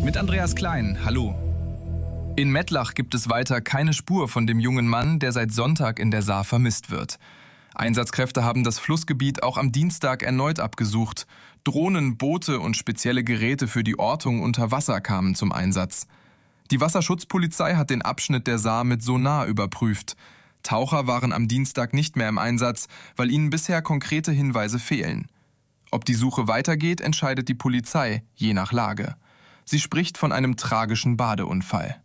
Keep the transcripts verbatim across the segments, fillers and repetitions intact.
Mit Andreas Klein, hallo. In Mettlach gibt es weiter keine Spur von dem jungen Mann, der seit Sonntag in der Saar vermisst wird. Einsatzkräfte haben das Flussgebiet auch am Dienstag erneut abgesucht. Drohnen, Boote und spezielle Geräte für die Ortung unter Wasser kamen zum Einsatz. Die Wasserschutzpolizei hat den Abschnitt der Saar mit Sonar überprüft. Taucher waren am Dienstag nicht mehr im Einsatz, weil ihnen bisher konkrete Hinweise fehlen. Ob die Suche weitergeht, entscheidet die Polizei, je nach Lage. Sie spricht von einem tragischen Badeunfall.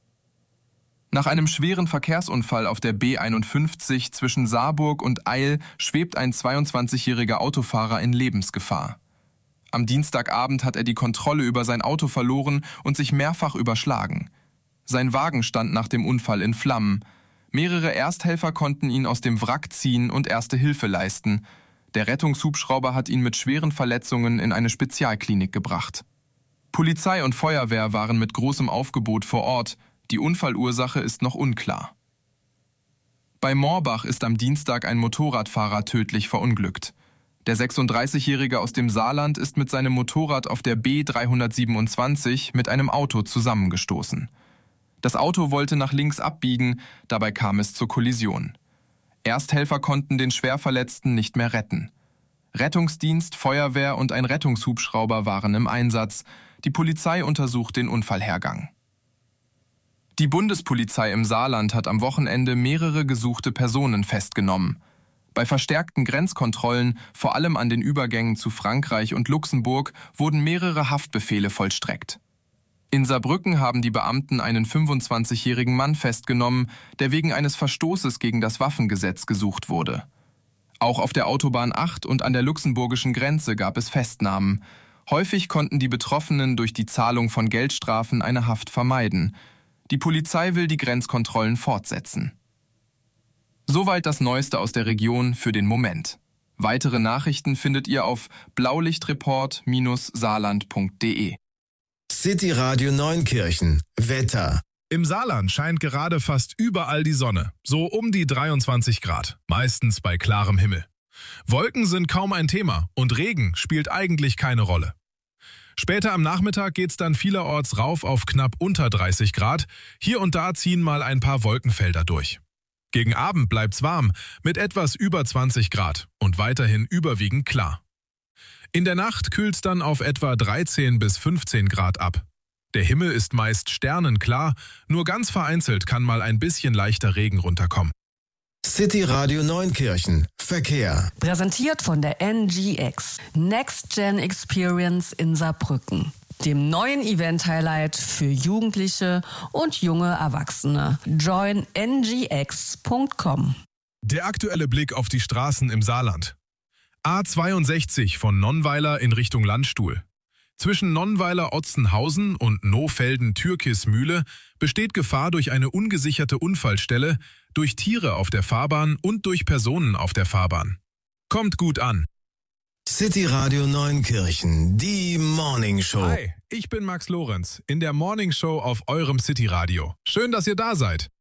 Nach einem schweren Verkehrsunfall auf der B einundfünfzig zwischen Saarburg und Eil schwebt ein zweiundzwanzigjähriger Autofahrer in Lebensgefahr. Am Dienstagabend hat er die Kontrolle über sein Auto verloren und sich mehrfach überschlagen. Sein Wagen stand nach dem Unfall in Flammen. Mehrere Ersthelfer konnten ihn aus dem Wrack ziehen und erste Hilfe leisten. Der Rettungshubschrauber hat ihn mit schweren Verletzungen in eine Spezialklinik gebracht. Polizei und Feuerwehr waren mit großem Aufgebot vor Ort. Die Unfallursache ist noch unklar. Bei Morbach ist am Dienstag ein Motorradfahrer tödlich verunglückt. Der sechsunddreißigjährige aus dem Saarland ist mit seinem Motorrad auf der B dreihundertsiebenundzwanzig mit einem Auto zusammengestoßen. Das Auto wollte nach links abbiegen, dabei kam es zur Kollision. Ersthelfer konnten den Schwerverletzten nicht mehr retten. Rettungsdienst, Feuerwehr und ein Rettungshubschrauber waren im Einsatz. Die Polizei untersucht den Unfallhergang. Die Bundespolizei im Saarland hat am Wochenende mehrere gesuchte Personen festgenommen. Bei verstärkten Grenzkontrollen, vor allem an den Übergängen zu Frankreich und Luxemburg, wurden mehrere Haftbefehle vollstreckt. In Saarbrücken haben die Beamten einen fünfundzwanzigjährigen Mann festgenommen, der wegen eines Verstoßes gegen das Waffengesetz gesucht wurde. Auch auf der Autobahn acht und an der luxemburgischen Grenze gab es Festnahmen. Häufig konnten die Betroffenen durch die Zahlung von Geldstrafen eine Haft vermeiden. Die Polizei will die Grenzkontrollen fortsetzen. Soweit das Neueste aus der Region für den Moment. Weitere Nachrichten findet ihr auf blaulichtreport Bindestrich saarland punkt de. City Radio Neunkirchen. Wetter. Im Saarland scheint gerade fast überall die Sonne, so um die dreiundzwanzig Grad, meistens bei klarem Himmel. Wolken sind kaum ein Thema und Regen spielt eigentlich keine Rolle. Später am Nachmittag geht's dann vielerorts rauf auf knapp unter dreißig Grad, hier und da ziehen mal ein paar Wolkenfelder durch. Gegen Abend bleibt's warm, mit etwas über zwanzig Grad und weiterhin überwiegend klar. In der Nacht kühlt's dann auf etwa dreizehn bis fünfzehn Grad ab. Der Himmel ist meist sternenklar, nur ganz vereinzelt kann mal ein bisschen leichter Regen runterkommen. City Radio Neunkirchen. Verkehr. Präsentiert von der N G X. Next Gen Experience in Saarbrücken. Dem neuen Event-Highlight für Jugendliche und junge Erwachsene. join n g x punkt com. Der aktuelle Blick auf die Straßen im Saarland. A zweiundsechzig von Nonnweiler in Richtung Landstuhl. Zwischen Nonnweiler-Otzenhausen und Nohfelden-Türkis-Mühle besteht Gefahr durch eine ungesicherte Unfallstelle, durch Tiere auf der Fahrbahn und durch Personen auf der Fahrbahn. Kommt gut an. City Radio Neunkirchen, die Morning Show. Hi, ich bin Max Lorenz in der Morning Show auf eurem City Radio. Schön, dass ihr da seid.